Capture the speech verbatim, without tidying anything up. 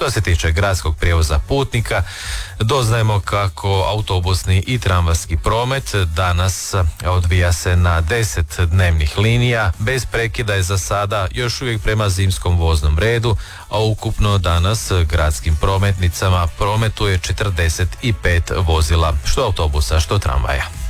Što se tiče gradskog prijevoza putnika, doznajemo kako autobusni i tramvajski promet danas odvija se na deset dnevnih linija. Bez prekida je za sada još uvijek prema zimskom voznom redu, a ukupno danas gradskim prometnicama prometuje četrdeset pet vozila, što autobusa, što tramvaja.